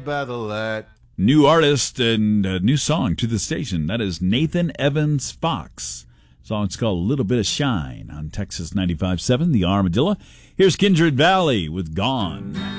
by the light. New artist and a new song to the station. That is Nathan Evans Fox. Song's called A Little Bit of Shine on Texas 95.7, The Armadillo. Here's Kindred Valley with Gone.